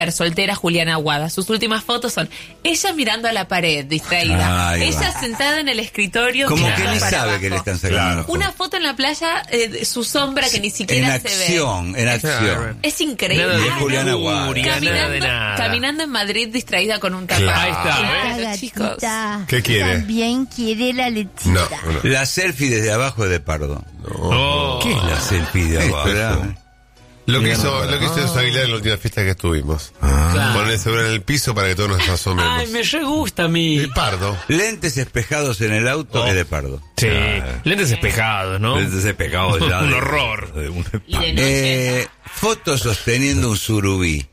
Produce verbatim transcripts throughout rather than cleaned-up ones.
soltera Juliana Aguada. Sus últimas fotos son ella mirando a la pared, distraída. Ay, ella va. sentada en el escritorio. Como que mirando ni para sabe abajo. que le están sacando. Una foto en la playa, eh, su sombra que ni siquiera En se acción, ve. en acción. Es increíble. Nada de Ah, Juliana Aguada. furia, nada de Caminando, nada. caminando en Madrid distraída con un tapado. Claro. Ahí está, Claro, Esta chicos. gatita ¿Qué quiere? también quiere la lechita. No, no. La selfie desde abajo es de Pardo. Oh. ¿Qué es la selfie de abajo? Espera. Lo que Mira, hizo, no, lo que hizo no. Aguilar en la última fiesta que estuvimos. Claro. Poner el celular en el piso para que todos nos asomemos. Ay, me re gusta a mí. El Pardo. Lentes espejados en el auto Oh. es de Pardo. Sí, lentes espejados, ¿no? Entonces pegado ya. Un de- horror. de un- Y de noche. Eh, fotos sosteniendo un surubí.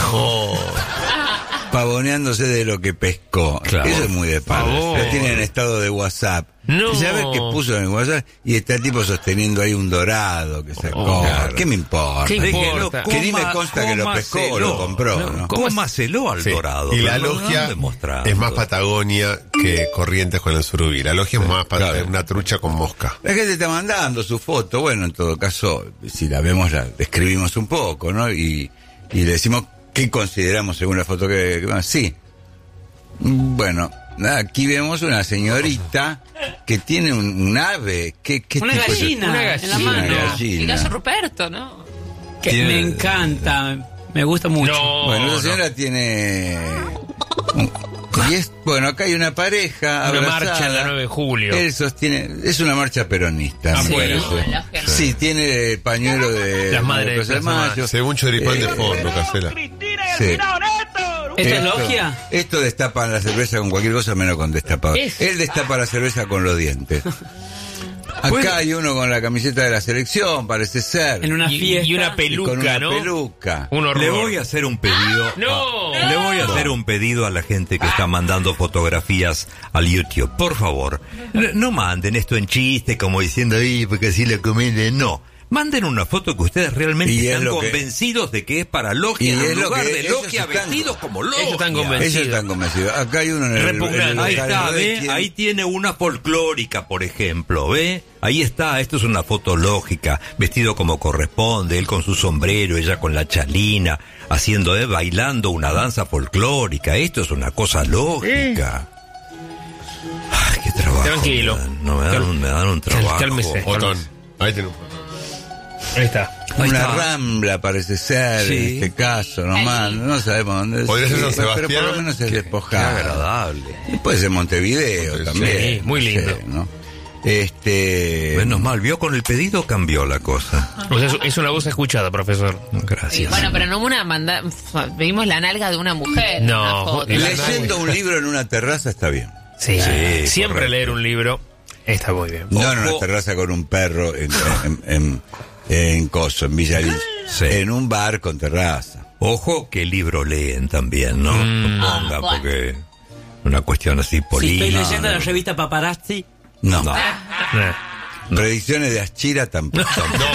Pavoneándose de lo que pescó. Claro. Eso es muy de Pardo. Favor. Lo tiene en estado de WhatsApp. No. ¿Y sabes qué puso en el WhatsApp? Y está el tipo sosteniendo ahí un dorado que sacó. Oh, claro. ¿Qué me importa? ¿Qué importa? Que ni me consta que lo pescó o lo compró, ¿no? Cómaselo al Sí. dorado. Y la pero no logia ande mostrando. es más Patagonia que Corrientes con el surubí. La logia es más pat- claro. una trucha con mosca. La gente está mandando su foto. Bueno, en todo caso, si la vemos, la describimos un poco, ¿no? Y, y le decimos qué consideramos según la foto que... que sí. Bueno, aquí vemos una señorita que tiene un, un ave. ¿Qué, qué Una tipo de- gallina. Una en la gallina. mano. Una Y gallina. Gallo Ruperto, ¿no? Que Tiene- me encanta. Me gusta mucho. No, Bueno, esa no. señora tiene... un- y es, bueno, acá hay una pareja Una abrazada. marcha en la nueve de julio. Él sostiene... Es una marcha peronista. Sí. me parece. No, la logia no. Sí, tiene el pañuelo de... Las madres de Plaza de Plaza Mayo. Según Choripán de Eh, fondo, Casela. Sí. ¿Esto es Esto- logia? Esto destapan la cerveza con cualquier cosa menos con destapado. Es- Él destapa la cerveza con los dientes. Acá Bueno. hay uno con la camiseta de la selección, parece ser. En una Y, fiesta. y una Y con peluca, una ¿no? peluca. Un horror. Le voy a hacer un pedido. No. a- Le voy a hacer un pedido a la gente que está mandando fotografías al YouTube. Por favor, n- no manden esto en chiste como diciendo, "Ay, porque así le conviene". No. Manden una foto que ustedes realmente Y es están lo que- convencidos de que es para Y logia, en es un lo lugar que de ellos logia están- vestidos como logia. Ellos están convencidos. Ellos están convencidos. Acá hay uno en el, Repugnante. en el Ahí local está, de ¿ve? quien- Ahí tiene una folclórica, por ejemplo, ¿ve? Ahí está, esto es una foto lógica, vestido como corresponde, él con su sombrero, ella con la chalina, haciendo, ¿eh? Bailando una danza folclórica, esto es una cosa lógica. Ay, qué trabajo. Tranquilo. me dan, No, me dan, un, me dan un trabajo. Cálmese. Otón. Ahí tenemos. Ahí está. Ahí Una está. rambla parece ser Sí. en este caso, nomás. No sabemos dónde es. Podría ser San Pero- Pero Sebastián. por lo menos es Qué despojado. agradable. Y puede ser Montevideo Sí, también. muy no lindo. sé, ¿no? Este... Menos mal, vio con el pedido cambió la cosa. O sea, es- es una voz escuchada, profesor. Gracias. Bueno, pero no hubo una manda... Vimos la nalga de una mujer. en No, una foto. la- Leyendo un libro en una terraza está bien. Sí, Sí, siempre correcto. leer un libro está muy bien. No en una Ojo. terraza con un perro en, en, en, en Coso, en Villa Liz. Sí. En un bar con terraza. Ojo que libro leen también, ¿no? Mm. No Ah, pongan bueno. porque una cuestión así Si política. estoy leyendo la revista Paparazzi, No. No. Eh. Predicciones de Aschira tampoco.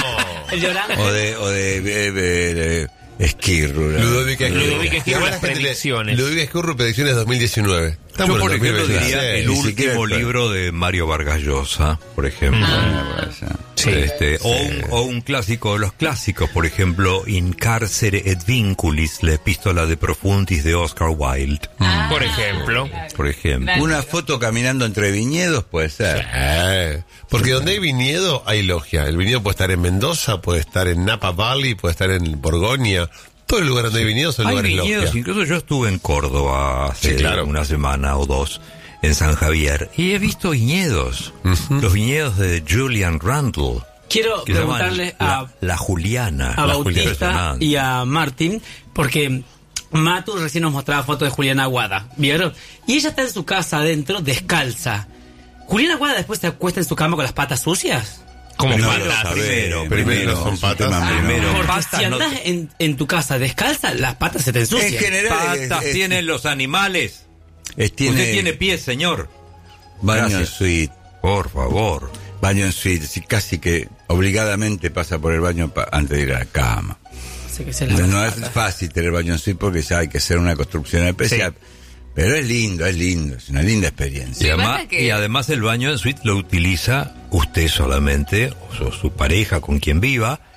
el llorando. O de, o de, de, de- de Esquirru. ¿no? Ludovica Escurru. Ludovica Escurru, Igual las la gente le- predicciones. Ludovica Escurru, predicciones dos mil diecinueve. Yo, Estamos por en ejemplo, dos mil diría veintiséis. el ni siquiera último el- libro de Mario Vargas Llosa, por ejemplo. Ah, Sí. Este, o, un, o un clásico de los clásicos, por ejemplo, In carcere et vinculis, la epístola de Profundis de Oscar Wilde, Ah, Por ejemplo. por ejemplo. Una foto caminando entre viñedos puede ser. Eh, porque donde hay viñedo, hay logia. El viñedo puede estar en Mendoza, puede estar en Napa Valley, puede estar en Borgoña. Todo el lugar donde hay viñedos son Hay lugares viñedos, logia. incluso yo estuve en Córdoba hace Sí, claro. una semana o dos, en San Javier, y he visto viñedos. Los viñedos de Julian Randle. Quiero que se llaman preguntarle la, a, la Juliana. a la Bautista Impresionante. y a Martín, porque Matu recién nos mostraba fotos de Juliana Aguada, ¿vieron? Y ella está en su casa adentro, descalza. ¿Juliana Aguada después se acuesta en su cama con las patas sucias? Como No patas. lo sabemos. Primero son es un patas. tema menor. Primero. Porque patas si no andás te- en, en tu casa descalza, las patas se te ensucian. En general es- Patas es- tienen los animales. es- tiene Usted tiene pies, señor. baño en Gracias. suite. Por favor. Baño en suite. Sí, casi que obligadamente pasa por el baño pa- antes de ir a la cama. Así que se No, las- no es fácil tener baño en suite porque ya hay que hacer una construcción especial. Pero es lindo, es lindo, es una linda Y, experiencia. Sí, además, pasa que- y además el baño en suite lo utiliza usted solamente, o su, su pareja con quien viva,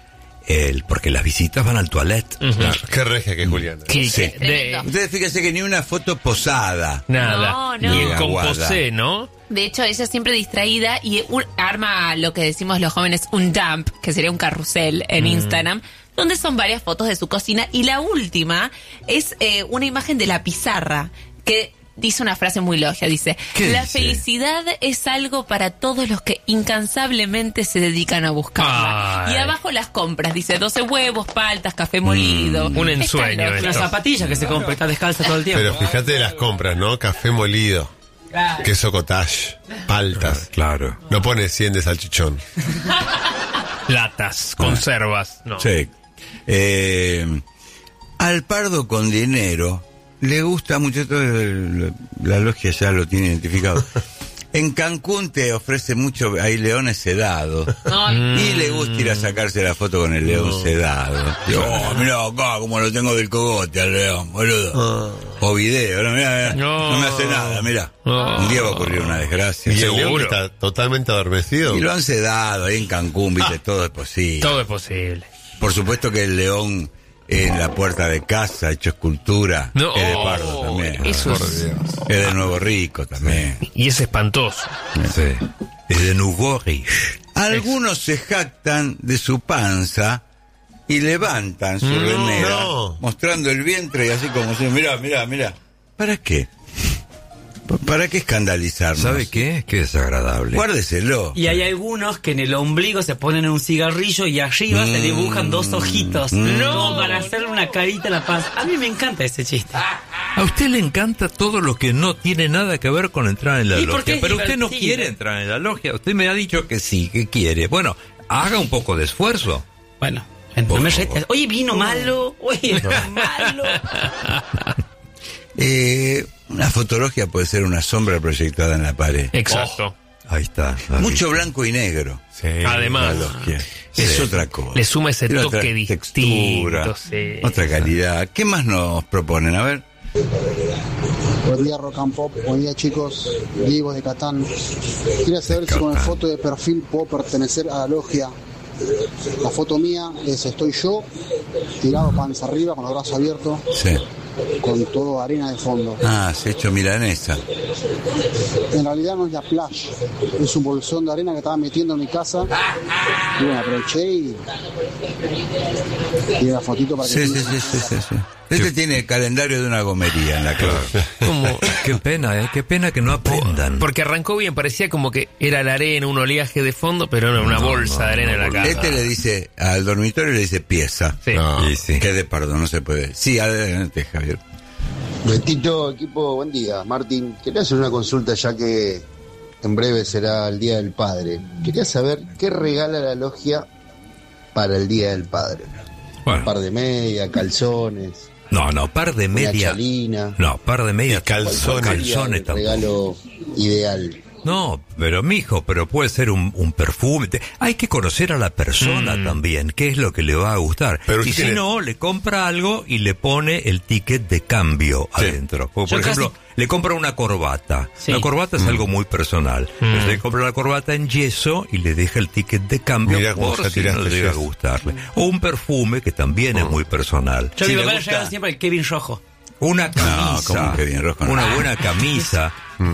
el, porque las visitas van al toilet. Claro, qué regia que es Juliana. Que- Sí. que- de- Ustedes fíjense que ni una foto posada. nada. No, no. Y el Aguada. composé, ¿no? De hecho, ella es siempre distraída y un- arma lo que decimos los jóvenes, un dump, que sería un carrusel en Instagram, donde son varias fotos de su cocina. Y la última es eh, una imagen de la pizarra, que dice una frase muy logia, dice, ¿Qué la dice? felicidad es algo para todos los que incansablemente se dedican a buscarla. Ay. Y abajo las compras, dice doce huevos, paltas, café molido. un Está ensueño loco. esto. Una zapatilla que se compra, está descalza todo el tiempo. Pero fíjate de las compras, ¿no? Café molido, Claro. queso cottage, paltas. Claro. No pone cien de salchichón. Latas, conservas. No. Sí. Eh, al pardo con dinero le gusta mucho, esto eh, la logia ya lo tiene identificado. En Cancún te ofrece mucho, hay leones sedados. Ay, Y le gusta ir a sacarse la foto con el león sedado. Digo, oh, mirá acá como lo tengo del cogote al león, boludo. O video, no, mirá, mirá, No. no me hace nada, mirá. No. Un día va a ocurrir una desgracia. Y el león Seguro. está totalmente adormecido. Y lo han sedado ahí en Cancún, viste, todo es posible. Todo es posible. Por supuesto que el león en la puerta de casa, hecho escultura, No. es de Pardo también. Eso Por es- Dios. Es de Nuevo Rico también. Y es espantoso. Sí. Es de Nugorich. Algunos se jactan de su panza y levantan su No, remera, no. mostrando el vientre y así como si, mirá, mirá, mirá. ¿Para qué? ¿Pa- ¿Para qué escandalizarnos? ¿Sabe qué? Qué desagradable. Guárdeselo. Y hay algunos que en el ombligo se ponen un cigarrillo y arriba se dibujan dos ojitos. No, para hacerle una carita a la panza. A mí me encanta ese chiste. A usted le encanta todo lo que no tiene nada que ver con entrar en la ¿Y por logia. qué es Pero usted no divertido? quiere entrar en la logia. Usted me ha dicho que sí, que quiere. Bueno, haga un poco de esfuerzo. Bueno, no Por me favor. retes. Oye, vino malo. Oye, vino malo. Eh, una fotologia puede ser una sombra proyectada en la pared. Exacto. Ahí está. Mucho blanco y negro. Sí. Además, La logia. Es Sí. otra cosa. Le suma ese Tiene toque otra distinto, textura, sí. otra calidad. ¿Qué más nos proponen? A ver. Buen día, Rock and Pop. Buen día, chicos. Diego de Catán. Quería saber si con el foto de perfil puedo pertenecer a la logia. La foto mía es estoy yo, tirado panza arriba, con los brazos abiertos, Sí. con todo arena de fondo. Ah, se ha hecho milanesa. En realidad no es la playa, es un bolsón de arena que estaba metiendo en mi casa. Y bueno, aproveché y tiré la fotito para que... Sí, sí, sí, sí, sí, sí. Este tiene el calendario de una gomería en la casa. Como- Qué pena, ¿eh? Qué pena que no aprendan. porque arrancó bien, parecía como que era la arena, un oleaje de fondo, pero no, una bolsa de arena en la casa. Este le dice, al dormitorio le dice pieza. Sí. No. Y sí. Que de perdón, no se puede. Sí, adelante, Javier. Betito, equipo, buen día. Martín, quería hacer una consulta ya que en breve será el Día del Padre. Quería saber qué regala la logia para el Día del Padre. Un Bueno, par de media, calzones, no, no, par de una media. chalina. No, par de media. calzones. ¿Cuál sería Calzones el tampoco. regalo ideal? No, pero mijo, pero puede ser un, un perfume. Te- Hay que conocer a la persona Mm. también, qué es lo que le va a gustar. Pero y usted si tiene- no, le compra algo y le pone el ticket de cambio Sí. adentro. Como por Yo ejemplo, casi- le compra una corbata. Sí. La corbata es algo muy personal. Mm. Entonces le compra la corbata en yeso y le deja el ticket de cambio Mirá cómo por ya si no tiraste llega a yeso. gustarle. O un perfume que también es muy personal. Yo Si a mi le papá le gusta- regalan siempre el Kevin Rojo. una camisa, ¿cómo que bien, Rosco? una buena camisa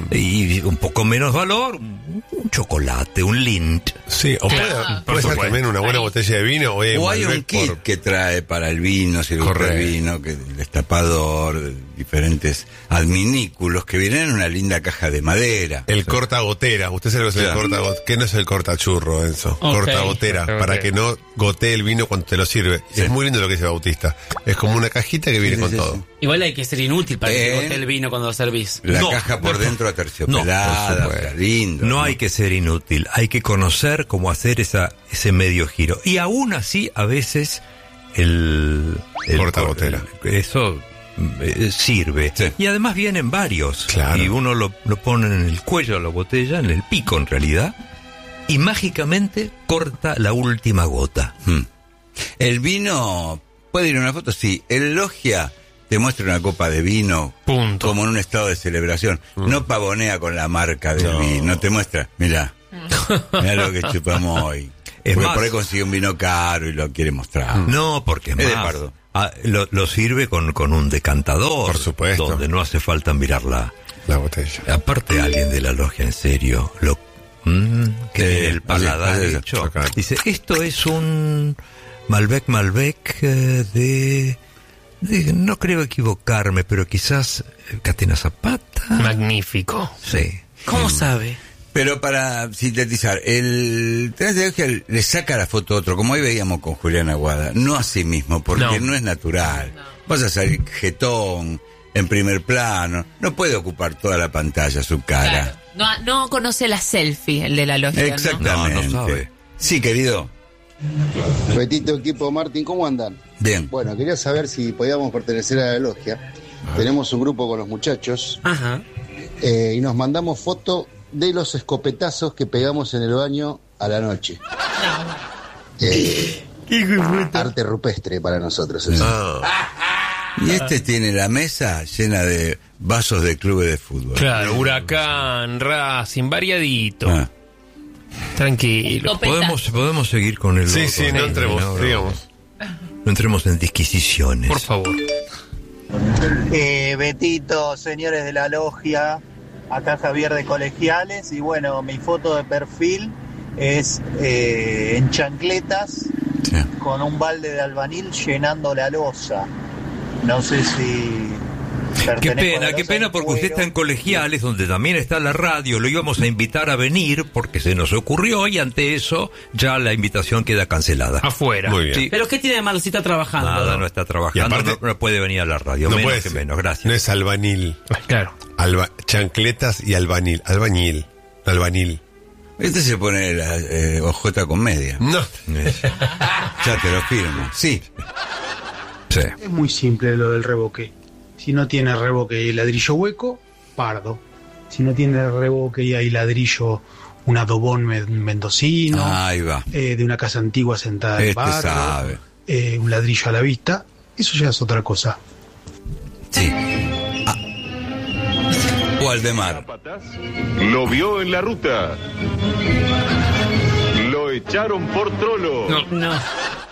y un poco menos valor, un, un chocolate, un Lindt. Sí, o puede, Claro, por puede ser supuesto. también una buena botella de vino o hay, O hay un Malbec kit por- que trae para el vino, si le gusta el Correcto. vino, que el destapador, de diferentes adminículos que vienen en una linda caja de madera. El cortagotera, usted sabe lo que es el Claro. cortagotera. ¿Qué no es el cortachurro, Enzo? Ok. Cortagotera, Ok. para que no gotee el vino cuando te lo sirve. Sí. Es muy lindo lo que dice Bautista. Es como una cajita que viene Sí, con sí, todo. sí. Igual hay que ser inútil para que Eh. te bote el vino cuando lo servís. La No, caja por no, dentro No, aterciopelada, por supuesto. lindo. No hay que ser inútil, hay que conocer cómo hacer esa, ese medio giro. Y aún así, a veces, el... el Cortagotera. el- Eso eh, sirve. Sí. Y además vienen varios. Claro. Y uno lo, lo pone en el cuello de la botella, en el pico en realidad, y mágicamente corta la última gota. Hmm. El vino, ¿puede ir a una foto? Sí. El logia te muestra una copa de vino Punto. como en un estado de celebración. No pavonea con la marca del No. vino, te muestra, mirá. Mirá lo que chupamos hoy. Es Porque más- por ahí consigue un vino caro y lo quiere mostrar. No, porque Es de más, Pardo. ah, lo, lo sirve con, con un decantador. Por supuesto. Donde no hace falta mirarla. La botella. Aparte, alguien de la logia, en serio, lo mm, que Eh, tiene el paladar así, así, hecho. acá. Dice, esto es un Malbec Malbec eh, de, de- no creo equivocarme, pero quizás eh, Catena Zapata. Magnífico. Sí. ¿Cómo sabe? Pero para sintetizar, el tenente de logia le saca la foto a otro, como hoy veíamos con Julián Aguada, no a sí mismo, porque no, No. es natural. Vas a salir jetón, en primer plano, no puede ocupar toda la pantalla su cara. Claro. No, no conoce la selfie, el de la logia. ¿no? Exactamente. No, no sabe. Sí, querido. Betito, equipo Martín, ¿cómo andan? Bien. Bueno, quería saber si podíamos pertenecer a la logia. Tenemos un grupo con los muchachos Ajá. eh, y nos mandamos foto de los escopetazos que pegamos en el baño a la noche. Eh, arte rupestre para nosotros. eso. Y este tiene la mesa llena de vasos de clubes de fútbol. Claro, Huracán, Racing, variadito. Ah. Tranquilo. Escopeta. Podemos, podemos seguir con el Sí, otro, sí, no entremos, no, no, digamos. no entremos en disquisiciones. Por favor. Eh, Betito, señores de la logia, acá Javier de Colegiales y bueno, mi foto de perfil es eh, en chancletas Sí. con un balde de albanil llenando la loza. No sé si... Qué pertenezco a la pena, loza qué pena, del porque usted cuero. está en Colegiales, donde también está la radio. Lo íbamos a invitar a venir porque se nos ocurrió y ante eso ya la invitación queda cancelada. Afuera. Muy bien. Sí. ¿Pero qué tiene de malo si está trabajando? Nada, no está Y trabajando, aparte- no, no puede venir a la radio, No menos puede que ser. menos, gracias. No es albanil. Claro. Alba- chancletas y albanil. Albañil. Albanil. Este se pone la eh, ojota con media. No. Ya te lo firmo. Sí. Sí. Es muy simple lo del revoque. Si no tiene revoque y ladrillo hueco, pardo. Si no tiene revoque y hay ladrillo, un adobón men- mendocino, Ahí va. eh, de una casa antigua sentada en Este barro, sabe. eh, un ladrillo a la vista, eso ya es otra cosa. Sí. Ah. O Aldemar. Lo vio en la ruta. Lo echaron por trolo. No. No.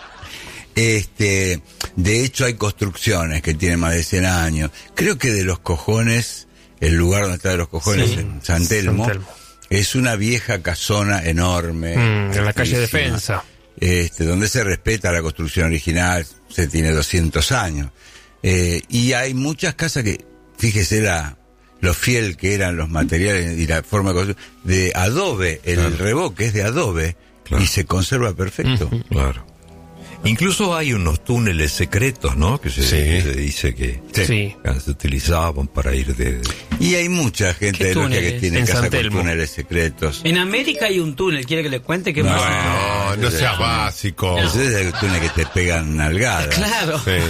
Este, de hecho hay construcciones que tienen más de cien años. Creo que de Los Cojones, el lugar donde está de Los Cojones, Sí. en San Telmo, San Telmo. es una vieja casona enorme. Mm, en la calle altísima, Defensa. Este, donde se respeta la construcción original, se tiene doscientos años. Eh, y hay muchas casas que, fíjese la, lo fiel que eran los materiales y la forma de construcción, de adobe, el Claro. revoque es de adobe, Claro. y se conserva perfecto. Claro. Incluso hay unos túneles secretos, ¿no? Que se, Sí. que se dice que Sí. que se utilizaban para ir de... Y hay mucha gente ¿Qué de logia que túneles? tiene En casa San con Telmo. túneles secretos. En América hay un túnel, ¿quiere que le cuente qué No. pasa? No, no seas básico. Ese es el túnel que te pegan nalgadas. Claro. Sí.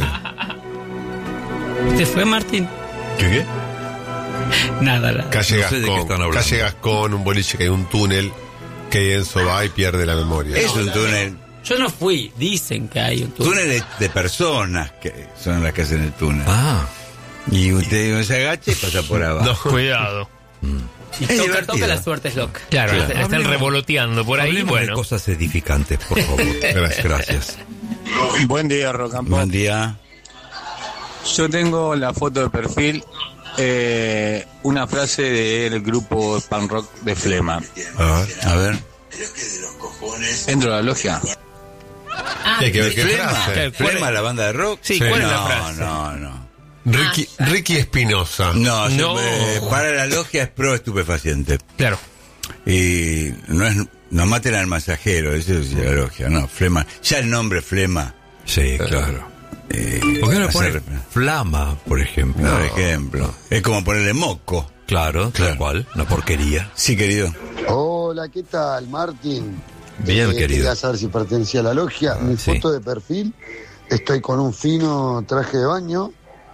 ¿Te fue, Martín? ¿Qué qué? Nada, nada. Calle No sé de qué Gascón. están hablando. Calle Gascón, un boliche que hay un túnel que Enzo va y pierde la memoria. Es un túnel, Yo no fui, dicen que hay un túnel. túnel de, de personas que son las que hacen el túnel. Ah, Y usted se agacha y pasa por abajo. Cuidado. Y es toca, divertido. toca, la suerte es loca. Claro, Claro. están Hablemos- revoloteando por ahí. hablemos de Bueno, cosas edificantes, por favor. Gracias. Gracias. Buen día, Rock and Pop. Buen día. Yo tengo la foto de perfil, eh, una frase del grupo pan rock de Flema. A ver. A ver. Entro a la logia. Ah, Hay que ver qué Flema, frase. Flema, la banda de rock. Sí, ¿cuál es la no, frase? No, no. Ricky, Ah, ya. Ricky Espinosa. No, No. yo, eh, para la logia es pro estupefaciente. claro. Y no es, no maten al masajero, eso es la logia, no, Flema. Ya el nombre Flema. Sí, claro. Eh, ¿Por qué no le hace pone re- flama, por ejemplo? Por ejemplo. Es como ponerle moco. Claro, Claro. tal cual, una porquería. Sí, querido. Hola, ¿qué tal, Martín? Bien, Eh, querido. Quería saber si pertenecía a la logia. Mi sí. foto de perfil, estoy con un fino traje de baño,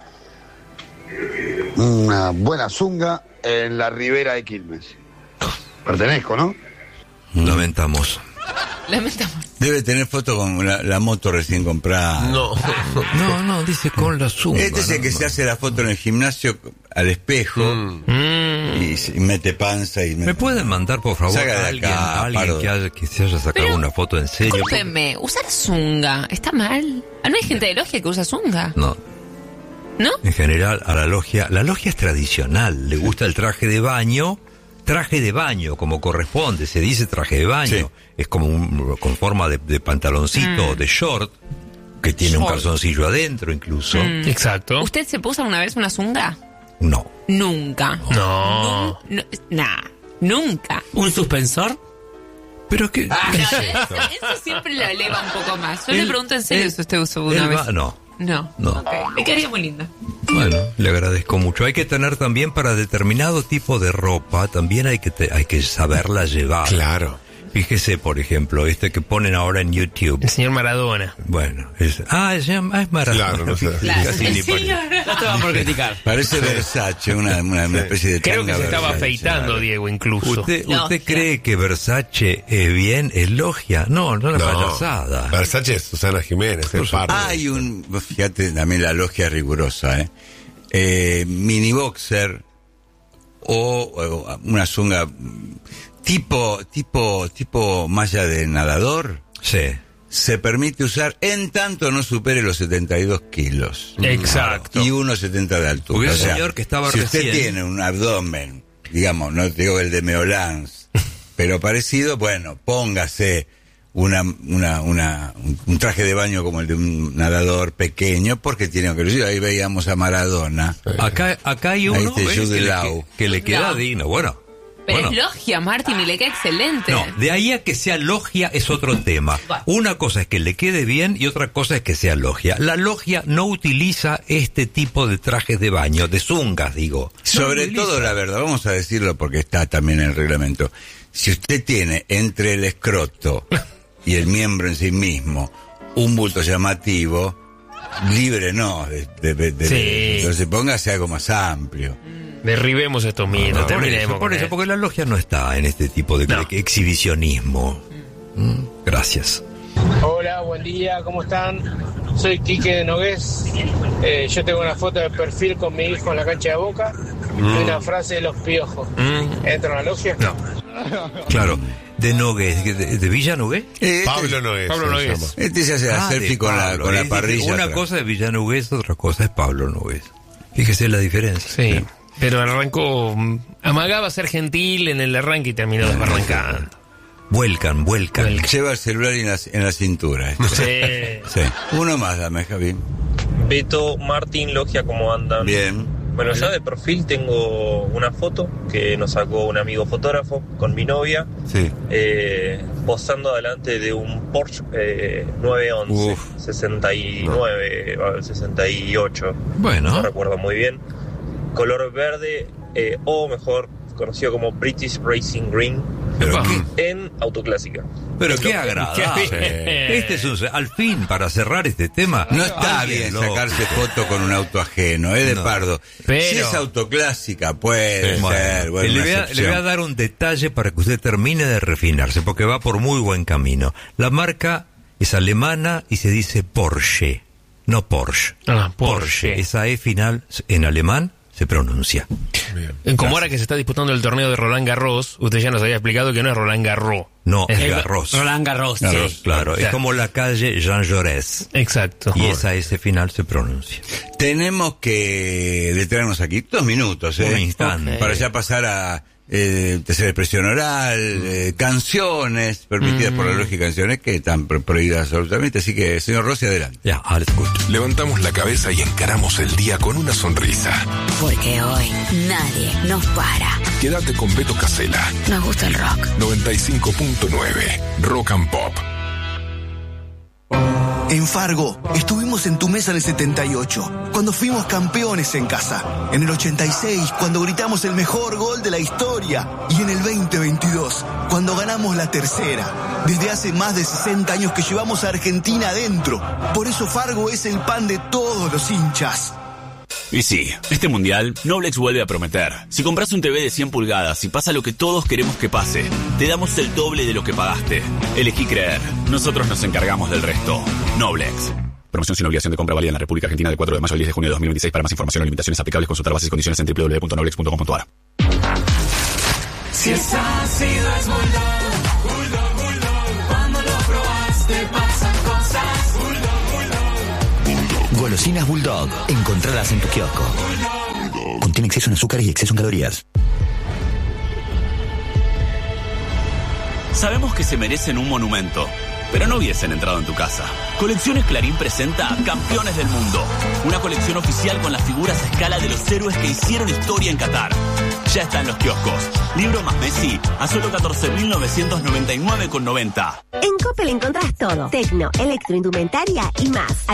una buena zunga en la ribera de Quilmes. Pertenezco, ¿no? Lamentamos. lamentamos. Debe tener foto con la, la moto recién comprada. No. No, no, dice con la zunga. Este es el que no, se hace la foto en el gimnasio al espejo. Mm, y, y mete panza y ¿Me pueden mandar, por favor, Saca de a alguien, acá, a alguien Pardo. que, haya, que se haya sacado Pero, una foto en serio? Discúlpenme, usar zunga, ¿está mal? Ah, ¿no hay gente de logia que usa zunga? No. ¿No? En general, a la logia, la logia es tradicional, le gusta el traje de baño, traje de baño, como corresponde, se dice traje de baño, Sí. es como un, con forma de, de pantaloncito, Mm. de short, que tiene un Short. calzoncillo adentro incluso. Mm. Exacto. ¿Usted se puso una vez una zunga? No. Nunca. No. No, nah, nunca. ¿Un suspensor? Pero que... Ah, no, eso, eso siempre lo eleva un poco más. Yo le Él- pregunto en serio él- si usted usó una él vez. va- no. No. No. Ok. Me quedaría muy linda. Bueno, le agradezco mucho. Hay que tener también para determinado tipo de ropa, también hay que te- hay que saberla llevar. Claro. Fíjese, por ejemplo, este que ponen ahora en YouTube. El señor Maradona. Bueno, es, ah, es, ah, es Maradona. Claro, no sé. Claro. Casi ni Sí, parece. ahora- No te vamos por criticar. Parece Versace, una, una, una especie de Creo que tanga se estaba Versace. afeitando, Diego, incluso. ¿Usted, Logia. ¿Usted cree que Versace es bien? ¿Es logia? No, no es No. payasada. Versace es Susana Jiménez, el Pardo. Hay un, fíjate, también la logia es rigurosa, ¿eh? eh mini boxer o, o una zunga tipo, tipo, tipo malla de nadador, Sí. se permite usar en tanto no supere los setenta y dos kilos. Exacto. Y uno setenta de altura. Porque el O sea, señor que estaba si recién- usted tiene un abdomen, digamos, no te digo el de Meolans, pero parecido, bueno, póngase una, una, una, un, un traje de baño como el de un nadador pequeño, porque tiene que lucir. Ahí veíamos a Maradona. Acá, acá hay uno Ahí te ¿ves? Jude que, le, Law. que- que le queda No. digno. Bueno. Pero bueno. es logia, Martín, y le queda excelente. No, de ahí a que sea logia es otro tema. Bueno. Una cosa es que le quede bien y otra cosa es que sea logia. La logia no utiliza este tipo de trajes de baño, de zungas, digo. No Sobre utiliza. todo, la verdad, vamos a decirlo porque está también en el reglamento. Si usted tiene entre el escroto y el miembro en sí mismo un bulto llamativo, libre no. De, de- de- de- Sí. Entonces póngase algo más amplio. Derribemos estos mitos, No, por terminemos. eso, por con eso, él. porque la logia no está en este tipo de No. de exhibicionismo. Mm, Gracias. Hola, buen día, ¿cómo están? Soy Quique de Nogués. Eh, yo tengo una foto de perfil con mi hijo en la cancha de Boca y una frase de los piojos. Mm. ¿Entro en la logia? No. Claro. De Nogués, de, de Villa Nogués. Eh, Pablo Nogués. Pablo se Nogués. llama. Este se hace la Ah, de selfie con la, Pablo. con la Es parrilla. decir, Una atrás. cosa es Villa Nogués, otra cosa es Pablo Nogués. Fíjese la diferencia. Sí. Pero arrancó. mm, Amagaba ser gentil en el arranque y terminó desbarrancando. Vuelcan, vuelcan. Lleva el celular en la, en la cintura. este. Sí. Sí. Uno más, dame, Javi. Beto, Martín, Logia, ¿cómo andan? Bien. Bueno, yo de perfil tengo una foto que nos sacó un amigo fotógrafo con mi novia, Sí. eh, posando delante de un Porsche eh, nueve once, Uf. sesenta y nueve, o sesenta y ocho, Bueno. no recuerdo muy bien, color verde, eh, o mejor conocido como British Racing Green, Pero qué, en autoclásica. pero qué Lo- agradable. Qué Este es un, al fin, para cerrar este tema. No está alguien bien lo- sacarse foto con un auto ajeno, ¿eh? De No. Pardo. Pero- Si es autoclásica, puede Bueno, ser. Bueno, le, una voy a, le excepción. voy a dar un detalle para que usted termine de refinarse, porque va por muy buen camino. La marca es alemana y se dice Porsche, no Porsche. Ah, Porsche. Esa E final en alemán se pronuncia. Bien. Como ahora que se está disputando el torneo de Roland Garros, usted ya nos había explicado que no es Roland Garros. No, es Es Garros. Roland Garros, sí. Garros, claro. O sea, Es como la calle Jean Jaurès. Exacto. Y esa S final se pronuncia. Tenemos que detenernos aquí dos minutos, ¿eh? Un instante. Para ya pasar a eh, tercera expresión oral, eh, canciones, permitidas por la lógica, canciones que están pro- prohibidas absolutamente. Así que, señor Rossi, adelante. Ya, alles gut. Levantamos la cabeza y encaramos el día con una sonrisa. Porque hoy nadie nos para. Quédate con Beto Casella. Nos gusta el rock. noventa y cinco punto nueve Rock and Pop. En Fargo, estuvimos en tu mesa en el setenta y ocho, cuando fuimos campeones en casa. En el ochenta y seis, cuando gritamos el mejor gol de la historia. Y en el veinte veintidós, cuando ganamos la tercera. Desde hace más de sesenta años que llevamos a Argentina adentro. Por eso Fargo es el pan de todos los hinchas. Y sí, este mundial, Noblex vuelve a prometer. Si compras un T V de cien pulgadas y pasa lo que todos queremos que pase, te damos el doble de lo que pagaste. Elegí creer. Nosotros nos encargamos del resto. Noblex. Promoción sin obligación de compra válida en la República Argentina del cuatro de mayo al diez de junio de dos mil veintiséis. Para más información o limitaciones aplicables, consultar bases y condiciones en doble u doble u doble u punto noblex punto com punto a r. Si es ácido es Bulldog, Bulldog, Bulldog. Cuando lo probaste pasan cosas. Bulldog, Bulldog. Golosinas Bulldog. Encontradas en tu kiosco. Contiene exceso en azúcar y exceso en calorías. Sabemos que se merecen un monumento, pero no hubiesen entrado en tu casa. Colecciones Clarín presenta Campeones del Mundo, una colección oficial con las figuras a escala de los héroes que hicieron historia en Qatar. Ya está en los kioscos. Libro más Messi a solo catorce mil novecientos noventa y nueve con noventa. En Coppel encontrás todo. Tecno, electroindumentaria y más.